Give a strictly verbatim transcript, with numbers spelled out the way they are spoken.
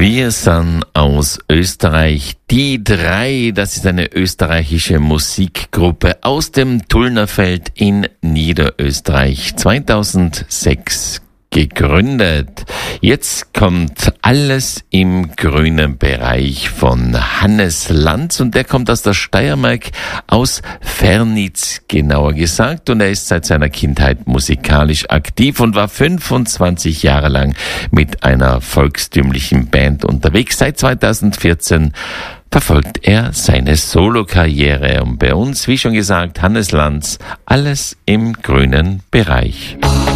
Wir sind aus Österreich. Die drei, das ist eine österreichische Musikgruppe aus dem Tullnerfeld in Niederösterreich. zweitausendsechs gegründet. Jetzt kommt alles im grünen Bereich von Hannes Lanz und der kommt aus der Steiermark, aus Fernitz genauer gesagt, und er ist seit seiner Kindheit musikalisch aktiv und war fünfundzwanzig Jahre lang mit einer volkstümlichen Band unterwegs. Seit zweitausendvierzehn verfolgt er seine Solokarriere und bei uns, wie schon gesagt, Hannes Lanz, alles im grünen Bereich.